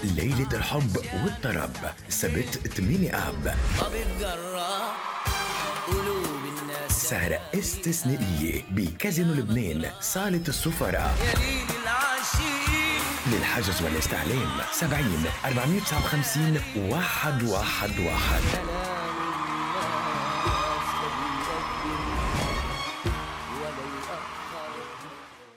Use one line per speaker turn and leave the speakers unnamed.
ليلة الحب والطرب سبت 8 آب. سهرة استثنائية بكازينو لبنان صالة السفراء. للحجز والاستعلام 70 459 111.